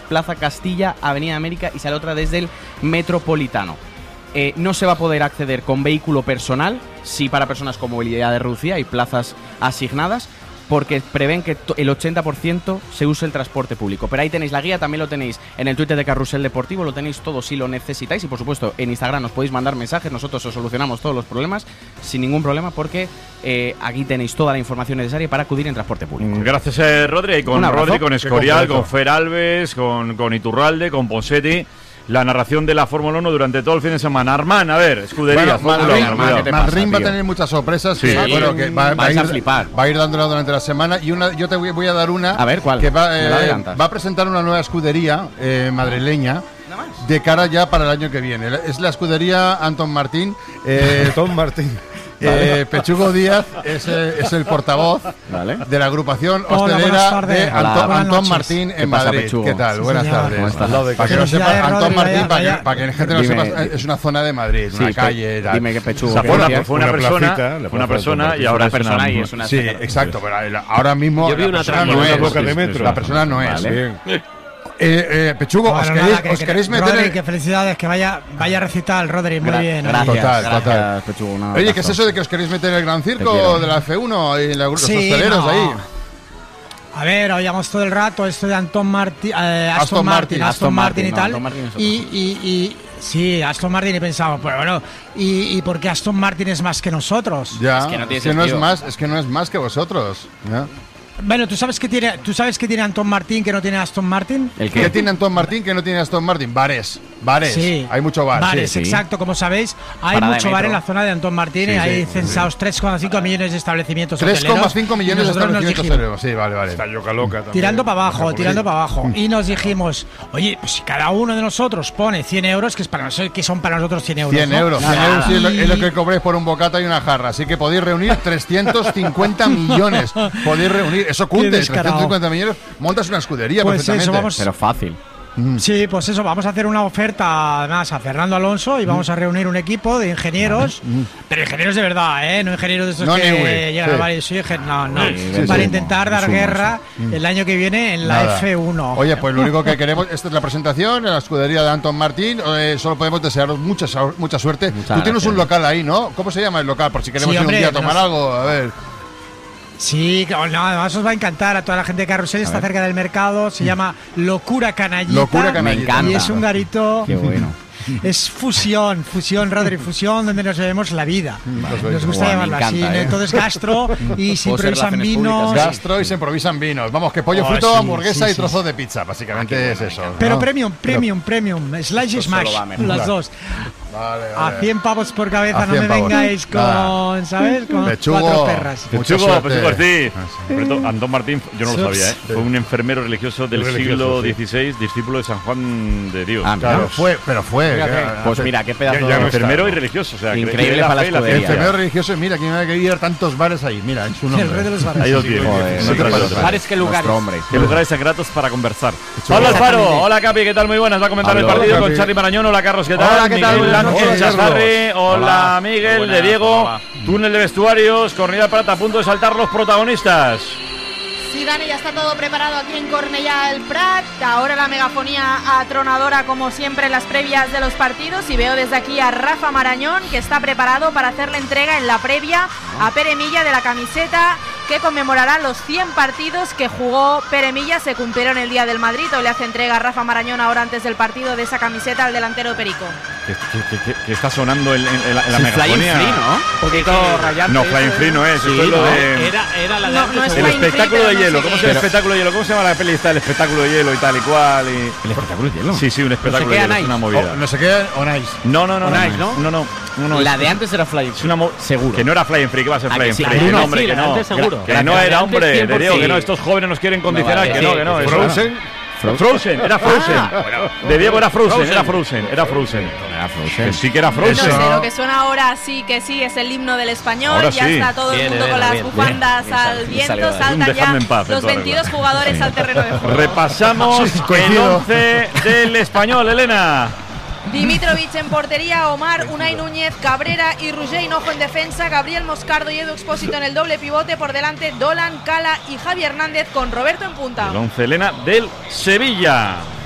Plaza Castilla, Avenida América, y sale otra desde el Metropolitano. No se va a poder acceder con vehículo personal, sí para personas con movilidad reducida y plazas asignadas, porque prevén que el 80% se use el transporte público. Pero ahí tenéis la guía, también lo tenéis en el Twitter de Carrusel Deportivo, lo tenéis todo si lo necesitáis, y por supuesto en Instagram nos podéis mandar mensajes, nosotros os solucionamos todos los problemas sin ningún problema, porque aquí tenéis toda la información necesaria para acudir en transporte público. Gracias, Rodri, y con Rodri, con Escorial, con Fer Alves, con Iturralde, con Ponseti. La narración de la Fórmula 1 durante todo el fin de semana. Armán, a ver, escudería. Madrid va a tener muchas sorpresas. Sí. Que va a flipar. Va a ir dándola durante la semana. Y yo te voy a dar una. A ver, ¿cuál? Que va a presentar una nueva escudería madrileña de cara ya para el año que viene. Es la escudería Antón Martín. Tom Martín. Pechugo Díaz es el portavoz de la agrupación hostelera de Antón Martín en Madrid. Pechugo? ¿Qué tal? Buenas tardes. Para que lo sepas, Antón Martín, para que la gente lo sepa, es una zona de Madrid, una calle. Dime que Pechugo. Fue una persona y ahora es una. Sí, exacto, pero ahora mismo la persona no es. Pechugo, ¿os queréis meter Rodri, que felicidades, que vaya a recital, Rodri, muy bien. Total. Pechugo, Oye, ¿qué es eso de que os queréis meter en el gran circo de la F1 y los hosteleros ahí? A ver, oíamos todo el rato esto de Aston Martin y tal. Sí, Aston Martin, y pensamos, pero bueno, ¿y por qué Aston Martin es más que nosotros? Ya, es que no tiene sentido. Es que no es más que vosotros. ¿Ya? Bueno, ¿tú sabes qué tiene Antón Martín que no tiene Aston Martin? ¿Qué tiene Antón Martín que no tiene Aston Martin? Bares. Sí. Hay mucho bar. Bares, exacto. Como sabéis, hay mucho bar en la zona de Antón Martín y hay censados 3,5 millones de establecimientos hoteleros. 3,5 millones de establecimientos hoteleros. Sí, vale. Está Yoca Loca también. Tirando para abajo. Y nos dijimos, oye, pues si cada uno de nosotros pone 100 euros, que son para nosotros 100 euros. 100 euros. 100 euros es lo que cobréis por un bocata y una jarra. Así que podéis reunir 350 millones. Podéis reunir. Eso cunde, 350 millones. Montas una escudería perfectamente. Pero fácil. Sí, pues eso, vamos a hacer una oferta además a Fernando Alonso y vamos a reunir un equipo de ingenieros, pero ingenieros de verdad, no ingenieros de estos que llegan a varios. Para intentar dar guerra el año que viene en la F1. Oye, pues lo único que queremos, esta es la presentación en la escudería de Antón Martín, solo podemos desearos mucha suerte. Tú tienes un local ahí, ¿no? ¿Cómo se llama el local? Por si queremos ir un día a tomar algo, a ver. Sí, además os va a encantar a toda la gente de Carrusel, está cerca del mercado, se llama Locura Canallita. Me encanta. Y es un garito. Qué bueno. Es fusión, Rodri, donde nos bebemos la vida. Nos gusta llamarlo así. Entonces, gastro y se improvisan vinos. Gastro y se improvisan vinos. Vamos, que pollo frito, hamburguesa y trozo de pizza. Básicamente es eso. Pero premium. Slash y smash, las dos. Vale. A 100 pavos por cabeza, no me vengáis con, ¿sabes? Con Pechugo, 4 perras. Pechugo, sí. Antón Martín, yo no lo sabía, fue un enfermero religioso del siglo XVI, discípulo de San Juan de Dios. Claro, fue. Pues mira, qué pedazo de enfermero y religioso. O sea, increíble para la escudería. Enfermero religioso, mira, que me ha querido ir tantos bares ahí. Mira, en su nombre. El rey de los bares. Ahí lo tienes. Bares, ¿qué lugares? Qué lugares secretos para conversar. Hola Alfaro, hola Capi, ¿qué tal? Muy buenas. Va a comentar el partido con Charly Marañón. Hola Carlos, ¿qué tal? Hola, ¿qué tal? Miguel Ángel Chazarri. Hola Miguel, de Diego. Túnel de vestuarios, Cornellà Prat, a punto de saltar los protagonistas. Sí, Dani, ya está todo preparado aquí en Cornellà el Prat. Ahora la megafonía atronadora como siempre en las previas de los partidos. Y veo desde aquí a Rafa Marañón, que está preparado para hacer la entrega en la previa a Pere Milla de la camiseta que conmemorará los 100 partidos que jugó Pere Milla. Se cumplieron el día del Madrid. Hoy le hace entrega a Rafa Marañón ahora antes del partido de esa camiseta al delantero Perico. Que está sonando en la megafonía. Flying Free, ¿no? Un poquito rayante. No, Flying Free no es. Esto es lo de... Era la de no es el espectáculo de hielo. ¿Cómo se llama el Pero- espectáculo de hielo? ¿Cómo se llama la peli? Está el espectáculo de hielo y tal y cual. ¿El espectáculo de hielo? Sí, un espectáculo de hielo. Es una movida. No sé qué, Onais. No. Onais, ¿no? No, La de antes era Flying es una seguro. Que no era Flying Free, que va a ser Flying sí? Free. Que no, hombre, sí, que la no. antes seguro. Que no era, hombre, de Diego, que no. 100%. Estos jóvenes nos quieren condicionar, No, que vale, no. Frozen. Frozen, era Frozen. De Diego era Frozen. Que sí que era No Frozen. sé, lo que suena ahora sí que sí es el himno del español. Ahora Ya sí. está todo el Bien, mundo con Elena, las bien, bufandas bien. al viento. Salió. Saltan Dejadme ya en paz, los toda 22 regla. jugadores al terreno de juego. Repasamos el Coincido. 11 del español, Elena. Dimitrovic en portería, Omar, Unai Núñez, Cabrera y Roger Hinojo en defensa, Gabriel Moscardo y Edu Expósito en el doble pivote, por delante Dolan, Cala y Javi Hernández con Roberto en punta. El 11, Elena, del Sevilla.